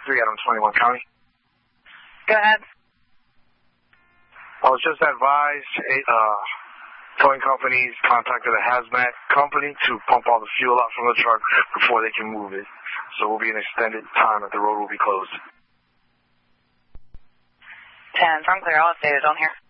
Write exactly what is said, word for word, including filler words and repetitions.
three Adam twenty-one County. Go ahead. I was just advised, uh, towing companies contacted a hazmat company to pump all the fuel out from the truck before they can move it. So it will be an extended time that the road will be closed. ten, from clear, all stated on here.